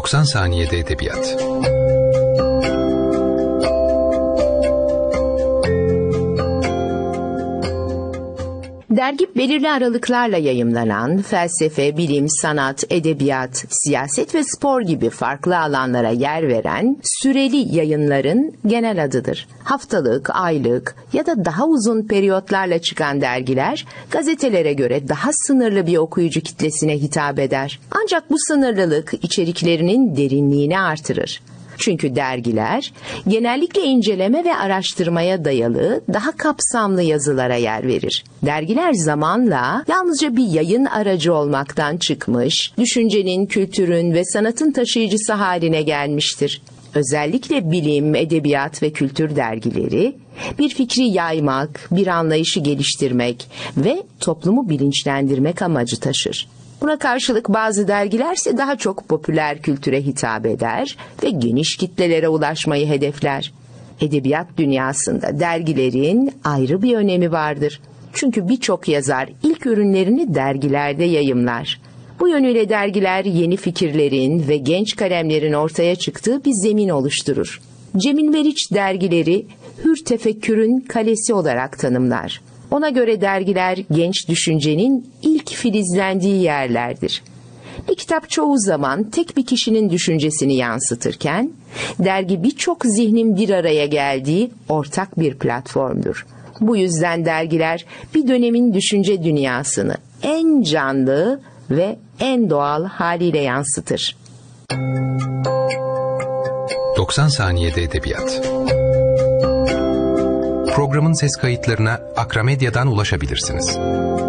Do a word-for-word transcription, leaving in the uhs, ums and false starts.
doksan saniyede edebiyat. Dergi belirli aralıklarla yayımlanan felsefe, bilim, sanat, edebiyat, siyaset ve spor gibi farklı alanlara yer veren süreli yayınların genel adıdır. Haftalık, aylık ya da daha uzun periyotlarla çıkan dergiler gazetelere göre daha sınırlı bir okuyucu kitlesine hitap eder. Ancak bu sınırlılık içeriklerinin derinliğini artırır. Çünkü dergiler genellikle inceleme ve araştırmaya dayalı daha kapsamlı yazılara yer verir. Dergiler zamanla yalnızca bir yayın aracı olmaktan çıkmış, düşüncenin, kültürün ve sanatın taşıyıcısı haline gelmiştir. Özellikle bilim, edebiyat ve kültür dergileri bir fikri yaymak, bir anlayışı geliştirmek ve toplumu bilinçlendirmek amacı taşır. Buna karşılık bazı dergiler ise daha çok popüler kültüre hitap eder ve geniş kitlelere ulaşmayı hedefler. Edebiyat dünyasında dergilerin ayrı bir önemi vardır. Çünkü birçok yazar ilk ürünlerini dergilerde yayımlar. Bu yönüyle dergiler yeni fikirlerin ve genç kalemlerin ortaya çıktığı bir zemin oluşturur. Cemil Meriç dergileri hür tefekkürün kalesi olarak tanımlar. Ona göre dergiler genç düşüncenin ilk filizlendiği yerlerdir. Bir kitap çoğu zaman tek bir kişinin düşüncesini yansıtırken, dergi birçok zihnin bir araya geldiği ortak bir platformdur. Bu yüzden dergiler bir dönemin düşünce dünyasını en canlı ve en doğal haliyle yansıtır. doksan saniyede edebiyat. Programın ses kayıtlarına Akramedya'dan ulaşabilirsiniz.